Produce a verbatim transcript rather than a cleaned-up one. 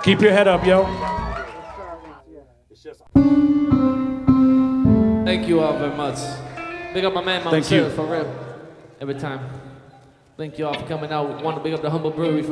Keep your head up, yo. Thank you all very much. Big up my man, Mama Thank you. for real. Every time. Thank you all for coming out. Want to big up the Humble Brewery for